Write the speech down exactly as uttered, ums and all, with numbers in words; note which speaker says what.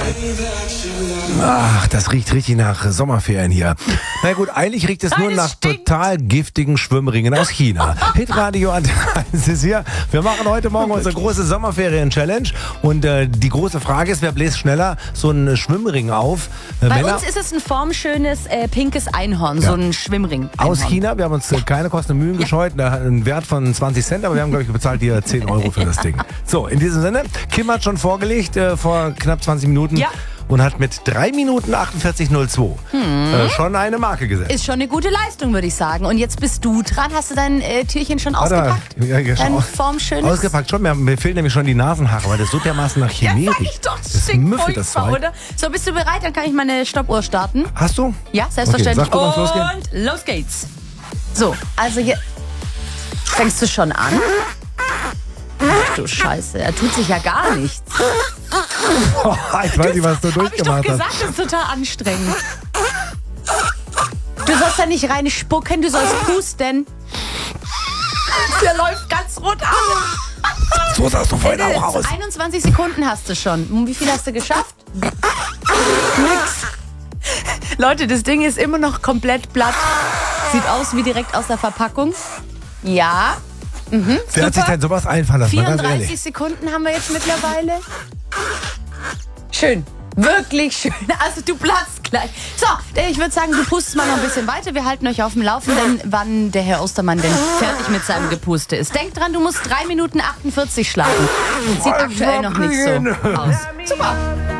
Speaker 1: Ach, das riecht richtig nach Sommerferien hier. Na gut, eigentlich riecht es
Speaker 2: Nein,
Speaker 1: nur
Speaker 2: es
Speaker 1: nach
Speaker 2: stinkt.
Speaker 1: total giftigen Schwimmringen aus China. Hitradio Antenne eins ist hier. Wir machen heute Morgen unsere große Sommerferien-Challenge. Und äh, die große Frage ist, wer bläst schneller so einen Schwimmring auf? Äh,
Speaker 2: Bei
Speaker 1: Männer
Speaker 2: uns ist es ein formschönes äh, pinkes Einhorn,
Speaker 1: Ja.
Speaker 2: so ein Schwimmring.
Speaker 1: aus China. Wir haben uns äh, keine Kosten und Mühen gescheut. Der hat einen Wert von zwanzig Cent, aber wir haben, glaube ich, bezahlt hier zehn Euro für das Ding. So, in diesem Sinne, Kim hat schon vorgelegt äh, vor knapp zwanzig Minuten.
Speaker 2: Ja.
Speaker 1: Und hat mit drei Minuten achtundvierzig null zwei äh, schon eine Marke gesetzt.
Speaker 2: Ist schon eine gute Leistung, würde ich sagen. Und jetzt bist du dran. Hast du dein äh, Türchen schon
Speaker 1: Warte,
Speaker 2: ausgepackt?
Speaker 1: ja, ja, schon
Speaker 2: Dein
Speaker 1: aus-
Speaker 2: formschönes?
Speaker 1: Ausgepackt schon, mir, mir fehlen nämlich schon die Nasenhaare, weil das so dermaßen nach
Speaker 2: Ja,
Speaker 1: Chemie
Speaker 2: sag ich
Speaker 1: riecht.
Speaker 2: doch, das
Speaker 1: Das
Speaker 2: stinkt
Speaker 1: müffelt das
Speaker 2: furchtbar,
Speaker 1: Zeug.
Speaker 2: oder? So, bist du bereit? Dann kann ich meine Stoppuhr starten.
Speaker 1: Hast du?
Speaker 2: Ja, selbstverständlich.
Speaker 1: Okay, sag du, wann's losgeht.
Speaker 2: Und los geht's. So, also hier fängst du schon an. Ach du Scheiße, er tut sich ja gar nichts.
Speaker 1: Oh, ich weiß nicht, was du
Speaker 2: Hab ich doch
Speaker 1: durchgemacht hast.
Speaker 2: gesagt, das ist total anstrengend. Du sollst ja nicht rein spucken, du sollst pusten. Der läuft ganz rot an.
Speaker 1: So sahst du vorhin auch aus.
Speaker 2: einundzwanzig Sekunden hast du schon. Und wie viel hast du geschafft? Nix. Leute, das Ding ist immer noch komplett platt. Sieht aus wie direkt aus der Verpackung. Ja. Mhm,
Speaker 1: Wer hat sich
Speaker 2: super.
Speaker 1: denn sowas einfallen lassen? Mal ganz
Speaker 2: vierunddreißig
Speaker 1: ehrlich.
Speaker 2: Sekunden haben wir jetzt mittlerweile. Schön. Wirklich schön. Also du platzt gleich. So, ich würde sagen, du pustest mal noch ein bisschen weiter. Wir halten euch auf dem Laufenden, wann der Herr Ostermann denn fertig mit seinem Gepuste ist. Denk dran, du musst drei Minuten achtundvierzig schlagen. Sieht aktuell noch nicht so aus. Super.